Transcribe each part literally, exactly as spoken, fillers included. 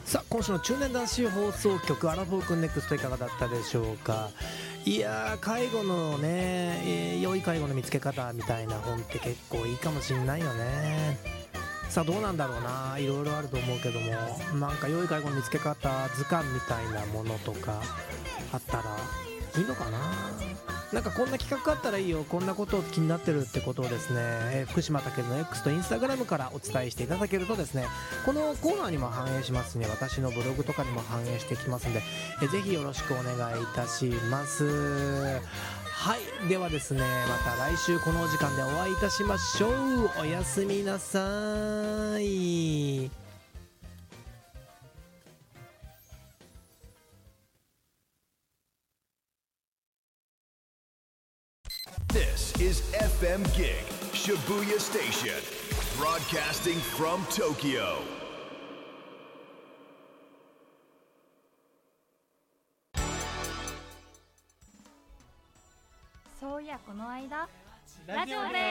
さあ今週の中年男子放送局アラフォークンネクストいかがだったでしょうか。いやー介護のね、えー、良い介護の見つけ方みたいな本って結構いいかもしんないよね。さあどうなんだろうな、いろいろあると思うけども、なんか良い介護の見つけ方図鑑みたいなものとかあったらいいのかな。なんかこんな企画あったらいいよ、こんなこと気になってるってことをですね、えー、福島健の X とインスタグラムからお伝えしていただけるとですね、このコーナーにも反映しますね、私のブログとかにも反映してきますんで、えー、ぜひよろしくお願いいたします。はい、ではですね、また来週このお時間でお会いいたしましょう。おやすみなさい。 This is エフエム Gig Shibuya Station, broadcasting from Tokyo. そういやこの間ラジオで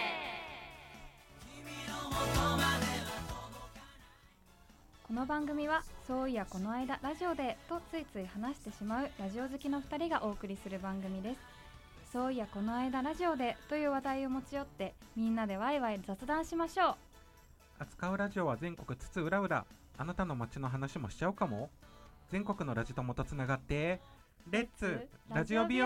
この番組はそういやこの間ラジオでとついつい話してしまうラジオ好きのふたりがお送りする番組です。そういやこの間ラジオでという話題を持ち寄ってみんなでワイワイ雑談しましょう。 扱うラジオは全国津々浦々、あなたの街の話もしちゃうかも。全国のラジ友とつながってレッツラジオ日和。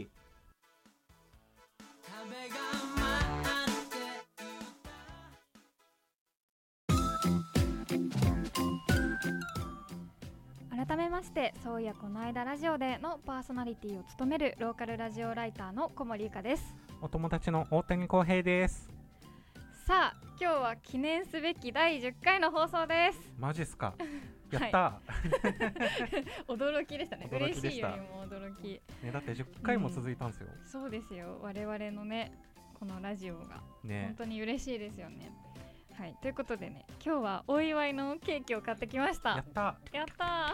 改めまして、そういやこの間ラジオでのパーソナリティを務めるローカルラジオライターの小森ゆかです。 お友達の大谷康平です。 さあ今日は記念すべきだいじゅっかいの放送です。 マジっすか。やったー、はい、 驚きでしたね。 驚きでした。 嬉しいよりも驚き、 ね、だってじゅっかいも続いたんですよ、 うん、そうですよ。我々のねこのラジオが、ね、本当に嬉しいですよね。はい、ということでね、今日はお祝いのケーキを買ってきました。 やったやった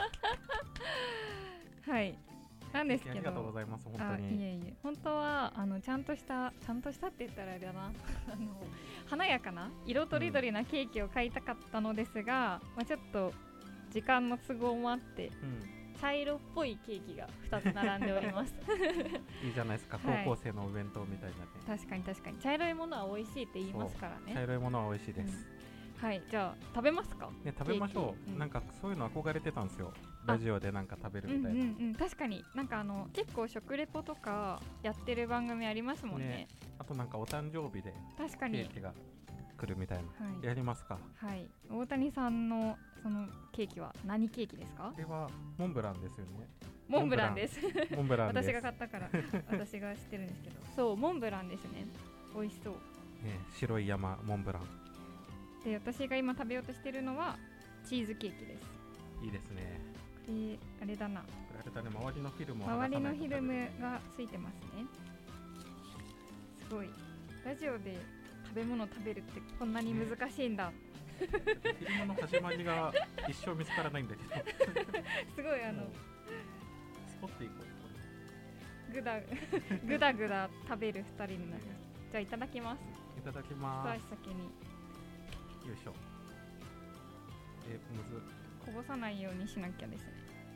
はい、なんですけど、 ありがとうございます。本当に。 あ、いえいえ、本当はあのちゃんとしたちゃんとしたって言ったらあれだなあの華やかな色とりどりなケーキを買いたかったのですが、うん、まあ、ちょっと時間の都合もあって、うん、茶色っぽいケーキがふたつ並んでおりますいいじゃないですか、はい、高校生のお弁当みたいなね。 確かに確かに、茶色いものは美味しいって言いますからね。 茶色いものは美味しいです、 うん、はい、じゃあ食べますか、 ね、食べましょう、うん、なんかそういうの憧れてたんですよ、ラジオでなんか食べるみたいな、 うんうんうん、確かになんかあの結構食レポとかやってる番組ありますもん ね, ね。 あとなんかお誕生日で確かにケーキが来るみたいな、はい、やりますか。 はい、大谷さんのそのケーキは何ケーキですか？ これはモンブランですよね。 モンブランですモンブランです私が買ったから私が知ってるんですけどそうモンブランですね。美味しそう、 ね、白い山モンブランで、私が今食べようとしてるのはチーズケーキです。 いいですね。 これあれだな、これあれだね、周りのフィルムを周りのフィルムがついてますね。すごい、ラジオで食べ物食べるってこんなに難しいんだ、ね、 フィルムの始まりが一生見つからないんだけどすごいあのスポッていこう、ぐだぐだぐだ食べるふたりになる。じゃあいただきます。 いただきます。 一足先によいしょ。え、むずこぼさないようにしなきゃですね。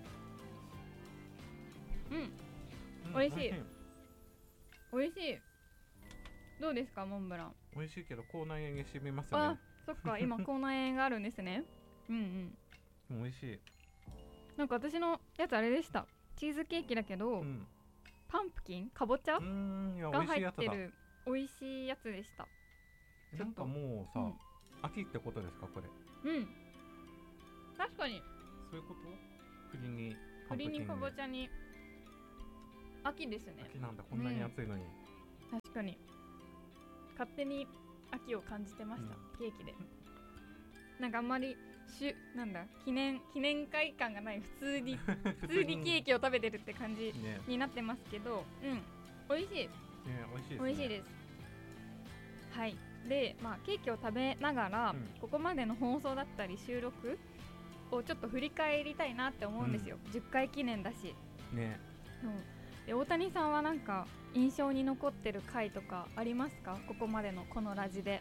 うん、うん、美味しい、美味しい。どうですかモンブラン。 美味しいけど口内炎に染みますよね。 あ、そっか、今口内炎があるんですねうんうん、美味しい。 なんか私のやつあれでした。チーズケーキだけど、うん、パンプキンかぼちゃが入ってる美味しいやつでした。 なんかもうさ、うん、秋ってことですかこれ。 うん、確かにそういうこと。栗に栗にかぼちゃに秋ですね。 秋なんだ、こんなに暑いのに、 うん、確かに勝手に秋を感じてました、うん、ケーキで。なんかあんまりしゅなんだ記念記念会感がない普通に普通にケーキを食べてるって感じになってますけど、ね、うん、美味しい、ね、 美味しいですね。 美味しいです。はい。で、まあ、ケーキを食べながら、うん、ここまでの放送だったり収録をちょっと振り返りたいなって思うんですよ、うん、じゅっかい記念だし、 ね、 うん、で大谷さんはなんか印象に残ってる回とかありますか？ここまでのこのラジで。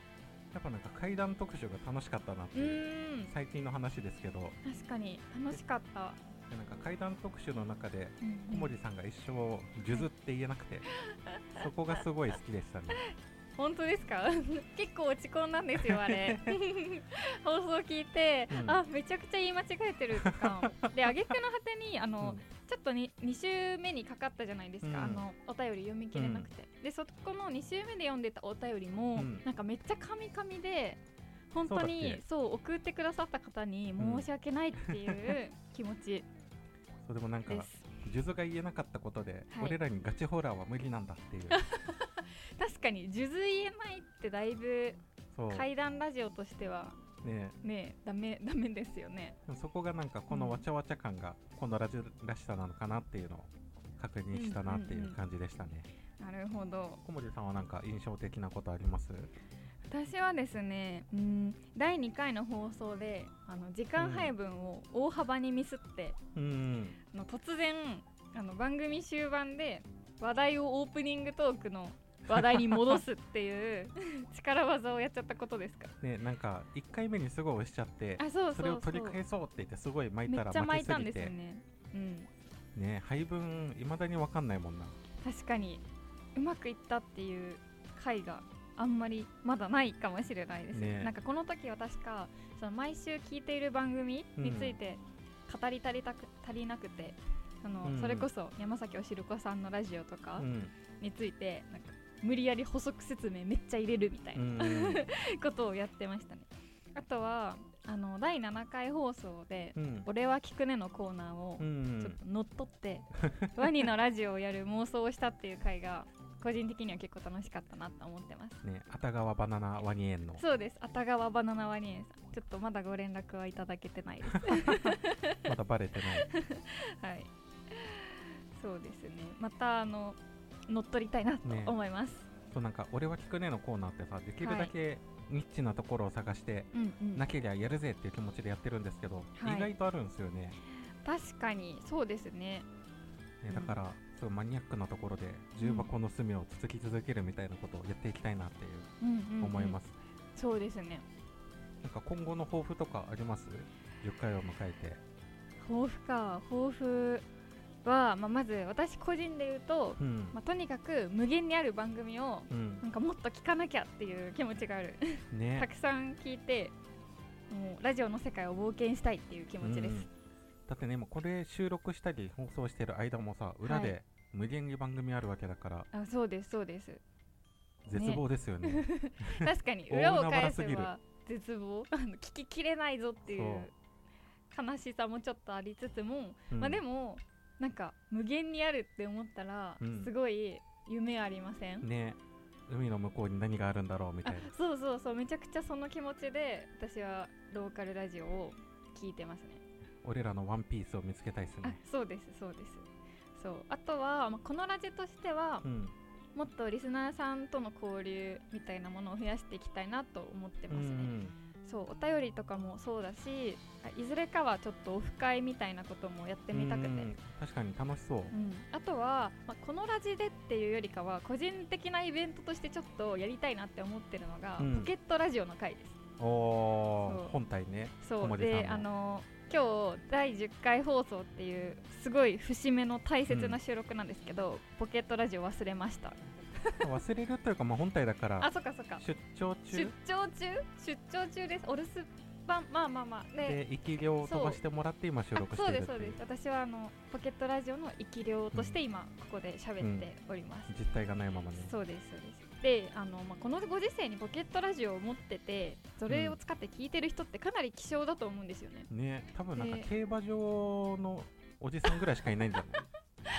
やっぱなんか怪談特集が楽しかったなってういうーん最近の話ですけど、 確かに楽しかった。 でなんか怪談特集の中でうんうん小森さんが一生数珠って言えなくて、そこがすごい好きでしたね。 本当ですか結構落ち込んだんですよあれ放送聞いて、 うんあめちゃくちゃ言い間違えてるとかで挙句の果てにあの、 うんちょっとにに週目にかかったじゃないですか、 うんあのお便り読み切れなくて、でそこのに週目で読んでたお便りも、 うんなんかめっちゃカミカミで本当そうだっにけそう送ってくださった方に申し訳ないっていう気持ちそうでもなんかです、 数珠が言えなかったことで、 はい俺らにガチホラーは無理なんだっていう確かに数珠言えないってだいぶそう怪談ラジオとしてはねねダメダメですよね。 でもそこがなんかこのわちゃわちゃ感がこのラジオらしさなのかなっていうのを確認したなっていう感じでしたね。 なるほど。 小森さんはなんか印象的なことあります？ 私はですね、うんだいにかいの放送であの時間配分を大幅にミスって、 うんあの突然あの番組終盤で話題をオープニングトークの話題に戻すっていう力技をやっちゃったことですか。 ね、なんかいっかいめにすごい押しちゃって、 あそうそうそうそれを取り返そうって言ってすごい巻いめったらちゃ巻いたん巻きすぎてですよね。うんね、配分いまだに分かんないもんな。 確かにうまくいったっていう回があんまりまだないかもしれないですね。 ねなんかこの時は確かその毎週聞いている番組について語り足りたく足りなくて、そのうんそれこそ山崎おしるこさんのラジオとかうんについてなんか無理やり補足説明めっちゃ入れるみたいな、 うんことをやってましたね。あとはあのだいななかい放送でうん 「俺は聞くね」のコーナーをうんちょっと乗っ取ってワニのラジオをやる妄想をしたっていう回が個人的には結構楽しかったなと思ってます。 ね、熱川バナナワニ園のそうです。熱川バナナワニ園さん、ちょっとまだご連絡はいただけてないですまだバレてないはいそうですね、またあの乗っ取りたいなとね思います、 そうなんか俺は聞くねのコーナーってさ、できるだけニッチなところを探して、 うんうんなけりゃやるぜっていう気持ちでやってるんですけど、 はい意外とあるんですよね。 確かにそうですね。 ねだから、そうマニアックなところで重箱の隅をつつき続けるみたいなことをやっていきたいなっていううんうんうん思います。 そうですね。 なんか今後の抱負とかあります？じゅっかいを迎えて。 抱負か抱負は、まあ、まず私個人で言うと、 うんまあ、とにかく無限にある番組をうんなんかもっと聞かなきゃっていう気持ちがあるたねくさん聞いてもうラジオの世界を冒険したいっていう気持ちです、 うんだってね、もうこれ収録したり放送してる間もさ、裏はで無限に番組あるわけだからあそうですそうです絶望ですよね。 確かに大裏を海返せ原すぎるば絶望あの聞ききれないぞっていう悲しさもちょっとありつつも、 うんまあでもなんか無限にあるって思ったら、 うんすごい夢ありません？ ね、海の向こうに何があるんだろうみたあいな。 そうそうそう、めちゃくちゃその気持ちで私はローカルラジオを聞いてますね。 俺らのワンピースを見つけたいですあね。 そうですそうです。そうあとは、まあ、このラジとしては、 うんもっとリスナーさんとの交流みたいなものを増やしていきたいなと思ってうますね。 んそうお便りとかもそうだし、あいずれかはちょっとオフ会みたいなこともやってみたくて、 ううんん確かに楽しそう。 あとは、まあ、このラジでっていうよりかは個人的なイベントとしてちょっとやりたいなって思ってるのが、 うんポケットラジオの回です。そうおー本体ね。 そう小森さんのであの今日だいじゅっかい放送っていうすごい節目の大切な収録なんですけど、ポケットラジオ忘れました。 忘れるというか、まあ、本体だからあそっかそっか出張出中張中出張中です。お留守番まあまあまあでで生き量を飛ばしてもらって今収録あしているっていうそうですそうです。私はあのポケットラジオの生き量として今ここで喋っております、 実体がないままね。 そうですそうです。であの、まあ、このご時世にポケットラジオを持っててそれを使って聞いてる人ってかなり希少だと思うんですよね。 ね、多分なんかで競馬場のおじさんぐらいしかいないんじゃない？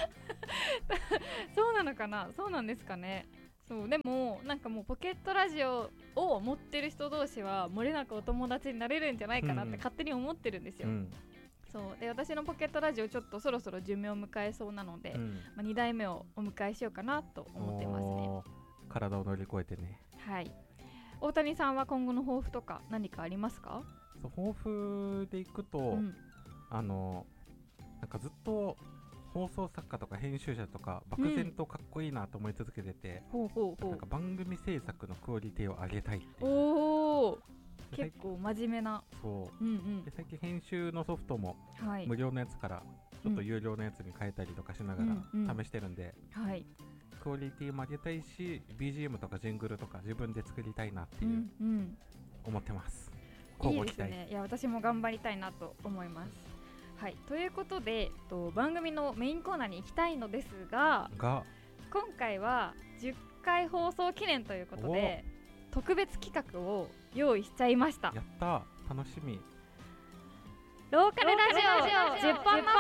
そうなのかな、そうなんですかね。そうでもなんかもうポケットラジオを持ってる人同士は漏れなくお友達になれるんじゃないかなっうんて勝手に思ってるんですよ、 うんそうで私のポケットラジオちょっとそろそろ寿命を迎えそうなので、 うんまあ、にだいめをお迎えしようかなと思ってますね。 おー体を乗り越えてね。 はい。大谷さんは今後の抱負とか何かありますか？ そう抱負でいくと、 うん、 あのなんかずっと放送作家とか編集者とか漠然とかっこいいなと思い続けてて、 ほうほうほなんか番組制作のクオリティを上げたいっていうう。おお結構真面目な。 そう、 うんうん、 で最近編集のソフトもはい、 無料のやつからちょっと有料のやつに変えたりとかしながら試してるんで、 うんうん、はい、 クオリティも上げたいし ビージーエム とかジングルとか自分で作りたいなっていう、うんうん、思ってます。 いいですね。いや私も頑張りたいなと思います。はい、ということでと番組のメインコーナーに行きたいのですが、 が今回はじゅっかい放送記念ということで特別企画を用意しちゃいました。 やった楽しみ。 ローカルラジオじゅっぽんノック。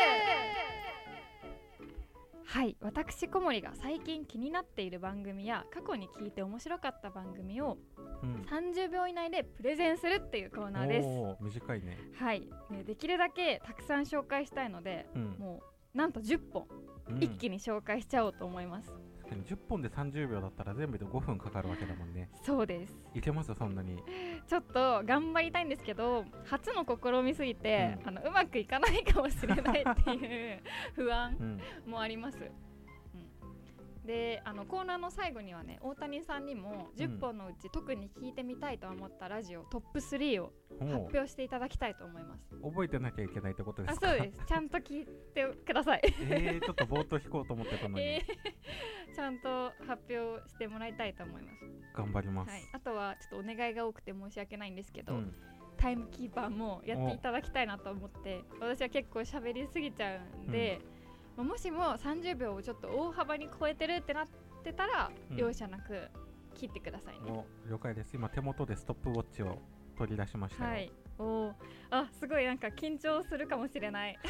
はい、私小森が最近気になっている番組や過去に聞いて面白かった番組をさんじゅうびょう以内でプレゼンするっていうコーナーです。 おー短いね。 はい、ね、できるだけたくさん紹介したいので、うん、もうなんとじゅっぽん、うん、一気に紹介しちゃおうと思います。 じゅっぽんでさんじゅうびょうだったら全部でごふんかかるわけだもんね。 そうです。 いけますそんなに。 ちょっと頑張りたいんですけど初の試みすぎて、うん、あのうまくいかないかもしれないっていう不安もあります、うん、であのコーナーの最後にはね大谷さんにもじゅっぽんのうち、うん、特に聞いてみたいと思ったラジオトップスリーを発表していただきたいと思います。 覚えてなきゃいけないってことですか？ あ、そうです。ちゃんと聞いてください。 えー、ちょっと冒頭弾こうと思ってたのに、えー、ちゃんと発表してもらいたいと思います。 頑張ります、 はい、あとはちょっとお願いが多くて申し訳ないんですけど、うん、タイムキーパーもやっていただきたいなと思って私は結構喋りすぎちゃうんで、うん、もしもさんじゅうびょうをちょっと大幅に超えてるってなってたら、うん、容赦なく切ってくださいね。 了解です。今手元でストップウォッチを取り出しましたよ。 はい、おあすごいなんか緊張するかもしれない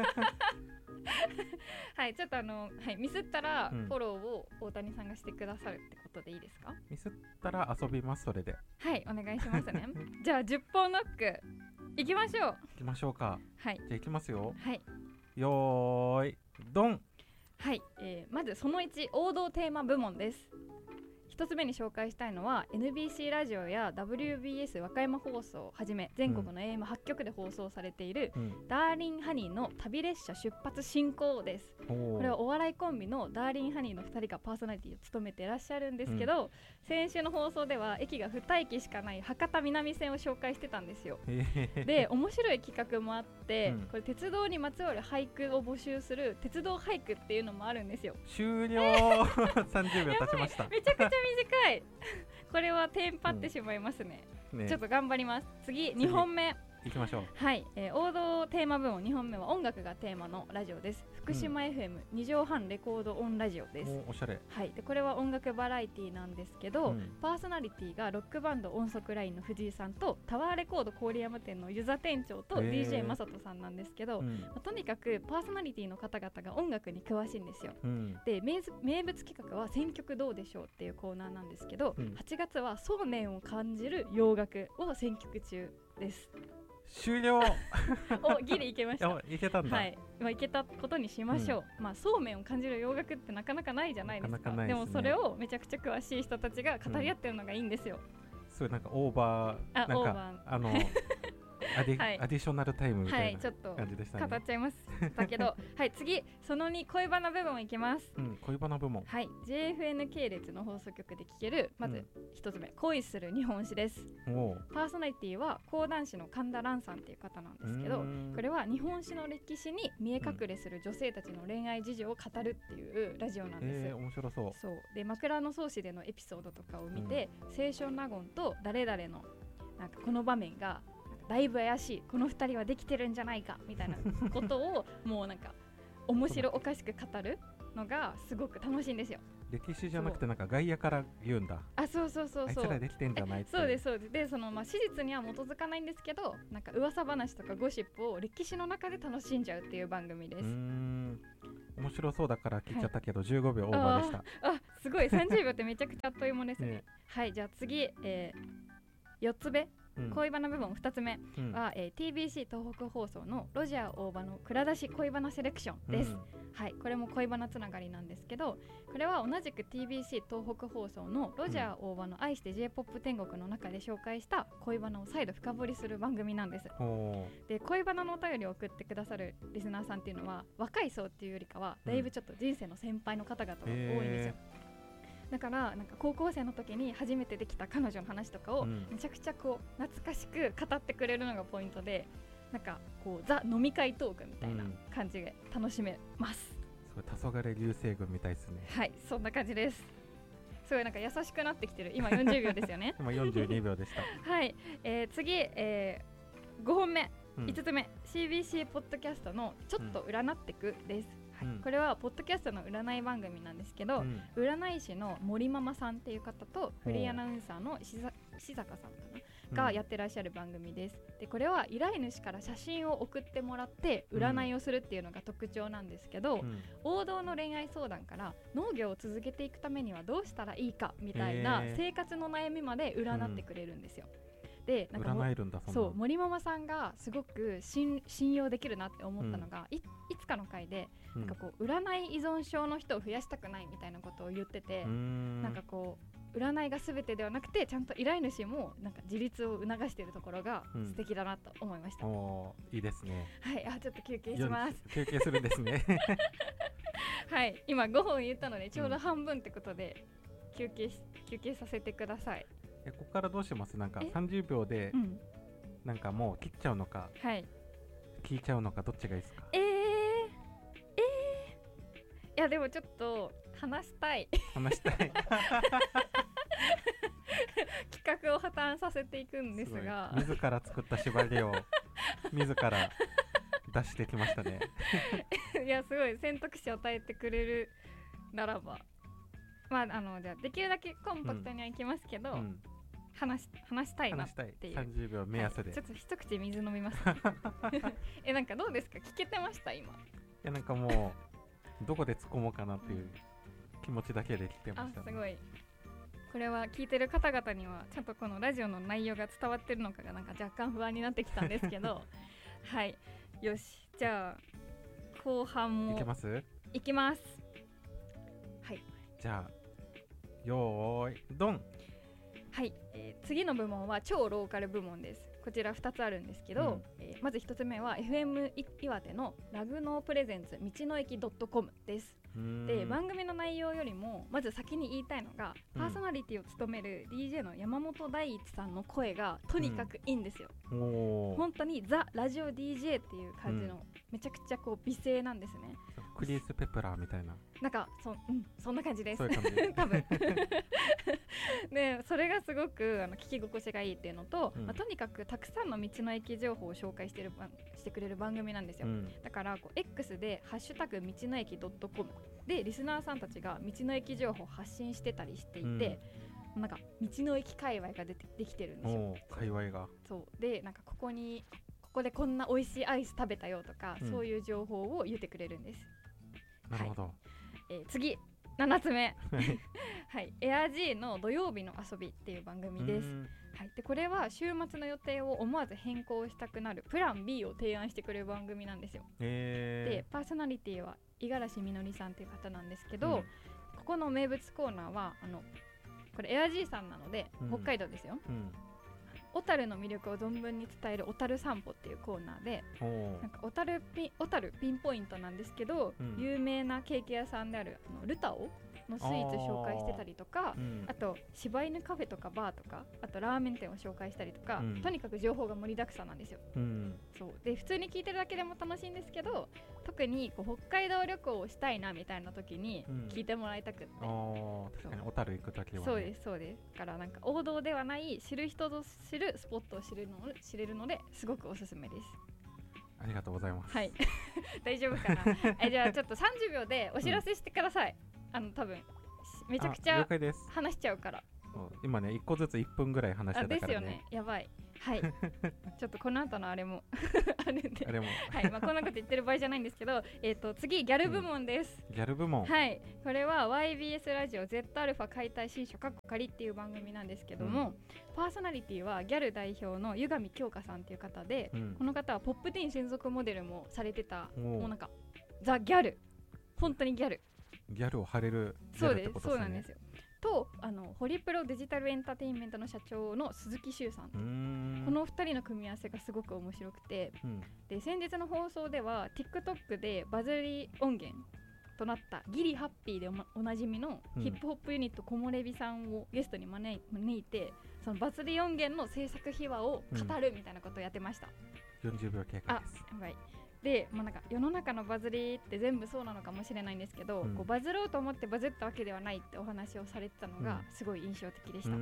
はい、ちょっとあの、はい、ミスったらフォローを大谷さんがしてくださるってことでいいですか？ ミスったら遊びます。それではい、お願いしますねじゃあじゅっぽんノックいきましょう。 いきましょうか。 はい、 じゃあいきますよ。 はい、 よーいドン。 はい、えー、まずそのいち王道テーマ部門です。ひとつめに紹介したいのは エヌビーシー ラジオや ダブリュービーエス 和歌山放送をはじめ全国の エーエムはち 局で放送されている、うん、ダーリンハニーの旅列車出発進行です。これはお笑いコンビのダーリンハニーのふたりがパーソナリティを務めていらっしゃるんですけど、うん、先週の放送では駅がに駅しかない博多南線を紹介してたんですよで面白い企画もあって、うん、これ鉄道にまつわる俳句を募集する鉄道俳句っていうのもあるんですよ。 終了さんじゅうびょう経ちましためちゃくちゃ短いこれはテンパってしまいますね、うんね、ちょっと頑張ります。次にほんめいきましょう。 はい、えー、王道テーマ部門にほんめは音楽がテーマのラジオです。福島 エフエムにじょうはんレコードオンラジオです。 お, おしゃれ。 はい、でこれは音楽バラエティなんですけど、うん、パーソナリティがロックバンド音速ラインの藤井さんとタワーレコード郡山店の遊佐店長と ディージェー マサトさんなんですけど、うんまあ、とにかくパーソナリティの方々が音楽に詳しいんですよ、うん、で名, 名物企画は選曲どうでしょうっていうコーナーなんですけど、うん、はちがつはそうめんを感じる洋楽を選曲中です。 終了おギリいけました。 いけたんだ。 はい、まあ、いけたことにしましょう、うん、まあそうめんを感じる洋楽ってなかなかないじゃないですか。 なかなかないですね。 でもそれをめちゃくちゃ詳しい人たちが語り合ってるのがいいんですよ、 うん、そういうなんかオーバーなんかあオーバーあのアディ、はい、アディショナルタイムみたいな感じでしたね。 はい、ちょっと語っちゃいますだけどはい次そのに恋バナ部門いきます、 うん、恋バナ部門。 はい ジェーエフエヌ 系列の放送局で聴けるまずひとつめ、うん、恋する日本史です。パーソナリティは講談師の神田蘭さんっていう方なんですけど、これは日本史の歴史に見え隠れする女性たちの恋愛事情を語るっていうラジオなんです。 えー、面白そう。 そうで枕草子でのエピソードとかを見て、うん、清少納言と誰々のなんかこの場面がだいぶ怪しい、このふたりはできてるんじゃないかみたいなことをもうなんか面白おかしく語るのがすごく楽しいんですよ。 歴史じゃなくてなんか外野から言うんだ。 あ、そうそうそうそう。 あいつらできてんじゃないって。 そうですそうです。でそのまあ史実には基づかないんですけど、なんか噂話とかゴシップを歴史の中で楽しんじゃうっていう番組です。うーん面白そうだから聞いちゃったけど、はい、じゅうごびょうオーバーでした。 ああすごいさんじゅうびょうってめちゃくちゃあっという間ですね。ねはいじゃあ次、えー、よっつめ。うん、恋バナ部門ふたつめは、うんえー、ティービーシー 東北放送のロジャー大場の蔵出し恋バナセレクションです、うんはい、これも恋バナつながりなんですけど、これは同じく ティービーシー 東北放送のロジャー大場の愛して J-ポップ 天国の中で紹介した恋バナを再度深掘りする番組なんです。で恋バナのお便りを送ってくださるリスナーさんっていうのは若い層っていうよりかはだいぶちょっと人生の先輩の方々が多いんですよ、 だからなんか高校生の時に初めてできた彼女の話とかをうんめちゃくちゃこう懐かしく語ってくれるのがポイントで、なんかこうザ飲み会トークみたいな感じで楽しめます、 すごい黄昏流星群みたいですね。 はい、そんな感じです。すごいなんか優しくなってきてる。今よんじゅうびょうですよね今よんじゅうにびょうでしたはい、えー、次、えー、ごほんめ、 うんいつつめ シービーシー ポッドキャストのちょっと占ってくです、はいうんこれはポッドキャストの占い番組なんですけど、 うん占い師の森ママさんっていう方とフリーアナウンサーの石ざ石坂さんかながやってらっしゃる番組です。でこれは依頼主から写真を送ってもらって占いをするっていうのが特徴なんですけど、 うん王道の恋愛相談から農業を続けていくためにはどうしたらいいかみたいなへー生活の悩みまで占ってくれるんですよ、でなんかも占えるんだそんなそう森ママさんがすごく信信用できるなって思ったのが、い, いつかの回でうんなんかこう占い依存症の人を増やしたくないみたいなことを言ってて、 うーんなんかこう占いが全てではなくてちゃんと依頼主もなんか自立を促しているところがうん素敵だなと思いました、 おーいいですね。 はいあちょっと休憩します休憩するんですねはい今ごほん言ったのでちょうど半分ってことで休憩し休憩させてください。 えここからどうします？なんかえさんじゅうびょうでうんなんかもう切っちゃうのかはい聞いちゃうのかどっちがいいですか？ えー、えー、いやでもちょっと話したい話したい企画を破綻させていくんですがすごい自ら作った縛りを自ら出してきましたねいやすごい選択肢を与えてくれるならばまああのじゃあできるだけコンパクトにはいきますけど、 うん話し話したいなっ話したいていうさんじゅうびょう目安で、 はいちょっと一口水飲みますえなんかどうですか聞けてました今？ いやなんかもうどこで突っ込もうかなっていう気持ちだけで来てまあしたね。 すごいこれは聞いてる方々にはちゃんとこのラジオの内容が伝わってるのかがなんか若干不安になってきたんですけどはいよしじゃあ後半もいけますいきます。はいじゃあよーいドン。 はい、えー次の部門は超ローカル部門です。こちらふたつあるんですけど、 うんえーまずひとつめは エフエム 岩手のラグノープレゼンツ道の駅 .com です。 うーんで番組の内容よりもまず先に言いたいのが、 うんパーソナリティを務める ディージェー の山本大一さんの声がとにかくいいんですよ、 おー本当にザ・ラジオ ディージェー っていう感じの、めちゃくちゃこう美声なんですね。 クリス・ペプラーみたいななんかそ,、うん、そんな感じですそういう感じ多分でそれがすごくあの聞き心地がいいっていうのと、 うんまあ、とにかくたくさんの道の駅情報を紹介してる番してくれる番組なんですよ、 うんだからこう X で「ハッシュタグ道の駅 .com」でリスナーさんたちが道の駅情報を発信してたりしていて、なんか道の駅界隈がでてできてるんですよ。 おー界隈がそうでなんかここにここでこんな美味しいアイス食べたよとか、 うんそういう情報を言ってくれるんです。 なるほど、 えー次ななつめはいはい、エアジーの土曜日の遊びっていう番組です。 うーんはい、でこれは週末の予定を思わず変更したくなるプラン B を提案してくれる番組なんですよ。でえパーソナリティは五十嵐みのりさんという方なんですけど、 うんここの名物コーナーはあのこれエアジーさんなので、 うん北海道ですよ。 ーうん小樽の魅力を存分に伝える小樽散歩っていうコーナーで、 おーなんか小樽ピン小樽ピンポイントなんですけど、 うん有名なケーキ屋さんであるあのルタオのスイーツ紹介してたりとか、 うんあと柴犬カフェとかバーとか、あとラーメン店を紹介したりとか、 うんとにかく情報が盛りだくさんなんですよ。 うんそうで普通に聞いてるだけでも楽しいんですけど、特にこう北海道旅行をしたいなみたいな時にうん聞いてもらいたくって、 あー確かに小樽行くときは、ね、 そうですそうです。だからなんか王道ではない知る人ぞ知るスポットを知るの知れるのですごくおすすめです。 ありがとうございます。 はい大丈夫かなえじゃあちょっとさんじゅうびょうでお知らせしてください、あの多分しめちゃくちあ了ゃ解です。 話しちゃうから。 そう今ねいっこずついっぷんぐらい話しあてたからね。 ですよね、やばいはいちょっとこの後のあれもあるんであれもはい、まあ、こんなこと言ってる場合じゃないんですけどえっと次ギャル部門です、 ギャル部門。 はいこれは ワイビーエス ラジオ Z α 解体新書かっこ仮っていう番組なんですけども、パーソナリティはギャル代表の湯上京香さんっていう方で、 うんこの方はポップティーン専属モデルもされてた、 おうもうなんかザ・ギャル本当にギャルギャルを張れるギャルっそうですてことですね。 そうなんですよとあのホリプロデジタルエンターテインメントの社長の鈴木修さん、 うーんこのふたりの組み合わせがすごく面白くて、 うんで先日の放送では TikTok でバズり音源となったギリハッピーで お,、ま、おなじみのヒップホップユニットコモレビさんをゲストに招い招いて、そのバズり音源の制作秘話を語るみたいなことをやってました、 うん、よんじゅうびょう経過です。 あ、やばい。で、まあ、なんか世の中のバズりって全部そうなのかもしれないんですけど、うん、こうバズろうと思ってバズったわけではないってお話をされてたのがすごい印象的でした、うん、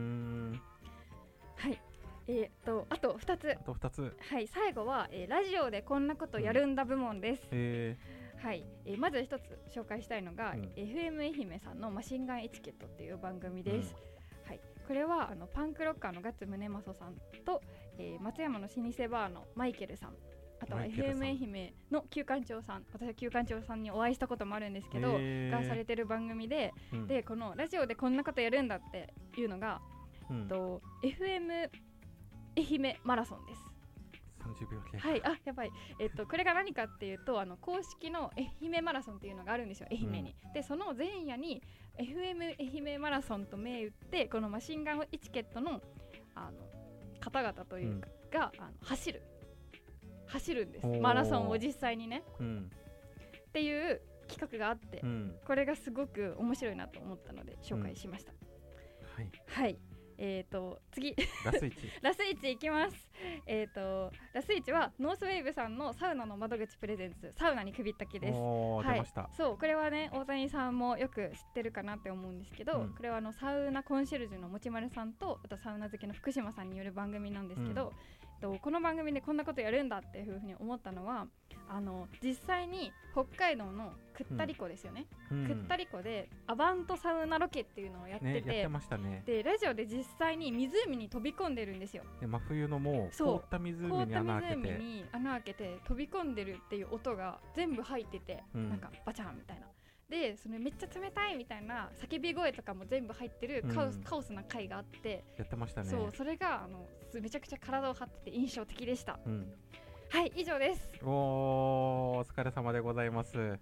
はい。えー、とあとふたつあとふたつ、 はい、最後は、えー、ラジオでこんなことやるんだ部門です、うん、えーはいえー、まず一つ紹介したいのが、うん、エフエム 愛媛さんのマシンガンエチケットっていう番組です、うん、はい、これはあのパンクロッカーのガッツムネマソさんと、えー、松山の老舗バーのマイケルさん、あとは エフエム 愛媛の旧館長さん、私は旧館長さんにお会いしたこともあるんですけど、えー、がされてる番組で、うん、でこのラジオでこんなことやるんだっていうのが、うん、と エフエム 愛媛マラソンです。 さんじゅうびょう経過。 はい、あ、やばい。えっとこれが何かっていうと、あの公式の愛媛マラソンっていうのがあるんですよ、愛媛に、うん、でその前夜に エフエム 愛媛マラソンと銘打って、このマシンガンエチケットのあの方々というか、うん、があの走る走るんです、マラソンを実際にね、うん、っていう企画があって、うん、これがすごく面白いなと思ったので紹介しました、うん、はい、はい。えーと次ラスいちラスいちいきます。えーとラスいちはノースウェーブさんのサウナの窓口プレゼンツ、サウナに首ったけです。 おー、 はい、 出ました。 そう、これはね大谷さんもよく知ってるかなって思うんですけど、うん、これはあのサウナコンシェルジュのもちまるさんと、あとサウナ好きの福島さんによる番組なんですけど、うん、とこの番組でこんなことやるんだっていうふうに思ったのは、あの実際に北海道のくったり湖ですよね、うん、くったり湖でアバントサウナロケっていうのをやってて、ね、 やってましたね。 でラジオで実際に湖に飛び込んでるんですよ。 で真冬のもう凍った湖に穴開けて、 凍った湖に穴開けて飛び込んでるっていう音が全部入ってて、うん、なんかバチャンみたいなで、そのめっちゃ冷たいみたいな叫び声とかも全部入ってるカオス、うん、カオスな回があって、 やってましたね。 そう、それがあのめちゃくちゃ体を張ってて印象的でした、うん、はい、以上です。 おー、お疲れ様でございます。はい。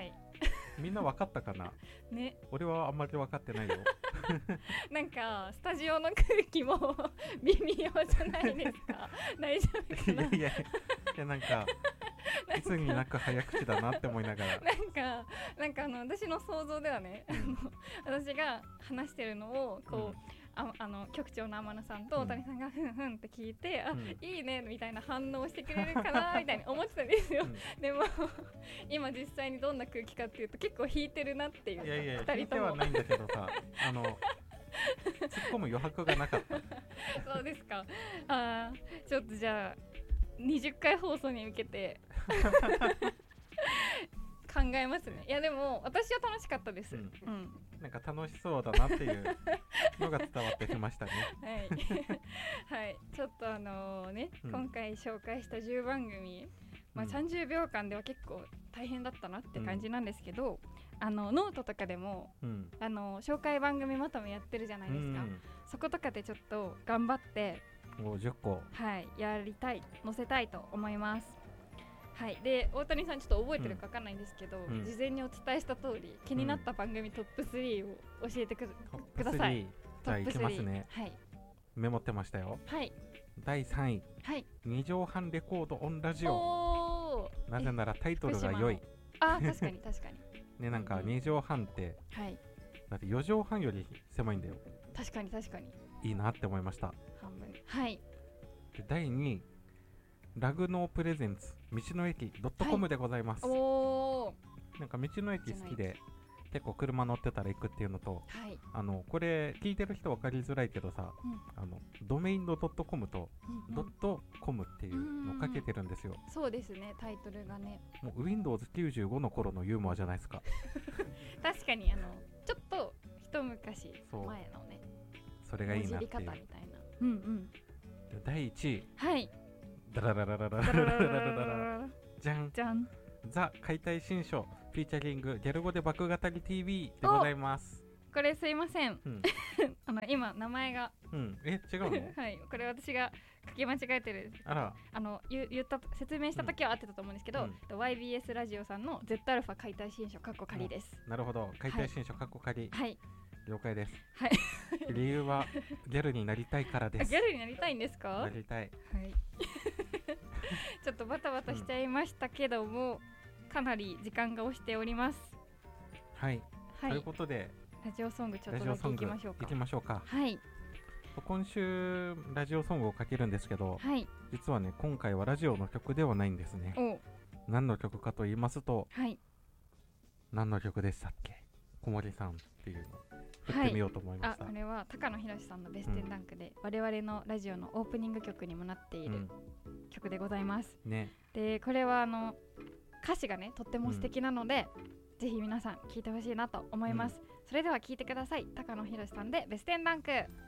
みんな分かったかなね。俺はあんまり分かってないよなんかスタジオの空気も微妙じゃないですか大丈夫かな。 いやいやいや、なんかいつになく早口だなって思いながらなんかなんかあの私の想像ではね、あの私が話してるのをこう、うん、ああの局長の天野さんと大谷さんがふんふんって聞いて、うん、あ、いいねみたいな反応をしてくれるかなみたいに思ってたんですよ、うん、でも今実際にどんな空気かっていうと結構引いてるなっていう。 いやいや、引いてはないんだけどさあの突っ込む余白がなかったそうですか。あ、ちょっとじゃあにじゅっかい放送に向けて考えますね。いやでも私は楽しかったです、うんうん、 なんか楽しそうだなっていうのが伝わってきましたねはい、はい、ちょっとあのね、うん、今回紹介したじゅうばんぐみ、まあ、 うん、 さんじゅうびょうかんでは結構大変だったなって感じなんですけど、うん、あのノートとかでも、うん、あの紹介番組まとめやってるじゃないですか、うん、そことかでちょっと頑張ってもうじゅっこ、 はい、やりたい、載せたいと思います。はい、で大谷さんちょっと覚えてるか分かんないんですけど、うん、事前にお伝えした通り気になった番組トップスリーを教えて く,、うん、ください。 じゃあいきますね、はい、メモってましたよ。はい、だいさんい、はい、にじょうはんレコードオンラジオ。なぜならタイトルが良い。 あ、確かに確かにね、なんかにじょうはんって、うん、はい、だってよじょうはんより狭いんだよ。 確かに確かにいいなって思いました。 半分。はい。 でだいにい、ラグノープレゼンツ道の駅 .com でございます、はい、おー、なんか道の駅好きで結構車乗ってたら行くっていうのと、はい、あのこれ聞いてる人分かりづらいけどさ、うん、あのドメインの .com と、うん、ドットコムっていうのをかけてるんですよ。 そうですね、タイトルがね、 もう ウィンドウズきゅうじゅうご の頃のユーモアじゃないですか確かにあのちょっと一昔前のね、 それがいいなっていう。 方みたいな、うんうん、 だいいちい、 はい、 ダララララララララララじゃんじゃん、 ザ解体新書フィーチャリングギャル語で爆語り ティーブイ でございます。 これすいません、うん、あの今名前が、 うん、え違うのはい、これ私が書き間違えてる。 あら、 あの言言った説明した時は合ってたと思うんですけど、うん、ワイビーエス ラジオさんの ゼットアルファ解体新書カッコ仮です。 なるほど、解体新書カッコ仮、はい、了解です。 はい理由はギャルになりたいからです。 ギャルになりたいんですか？ なりたい。 はい。ちょっとバタバタしちゃいましたけども、うん、かなり時間が押しております。 はい、はい、ということでラジオソングちょっとだけいきましょうか。 いきましょうか。 はい。 今週ラジオソングをかけるんですけど、 はい、 実はね今回はラジオの曲ではないんですね。何の曲かと言いますと、 はい、 何の曲でしたっけ、小森さんっていうの振ってみようと思いました。 はい、あ、これは高野宏さんのベステンダンクで、うん、我々のラジオのオープニング曲にもなっている曲でございます、 うんね、 でこれはあの歌詞がねとっても素敵なので、うん、ぜひ皆さん聴いてほしいなと思います、うん、それでは聴いてください。高野宏さんでベステンダンク。